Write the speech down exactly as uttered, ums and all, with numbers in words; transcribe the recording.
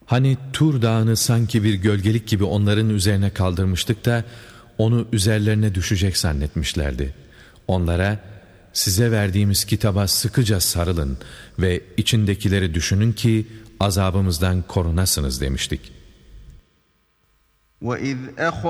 Hani Tur Dağı'nı sanki bir gölgelik gibi onların üzerine kaldırmıştık da onu üzerlerine düşecek zannetmişlerdi. Onlara, size verdiğimiz kitaba sıkıca sarılın ve içindekileri düşünün ki azabımızdan korunasınız demiştik. وَإِذْ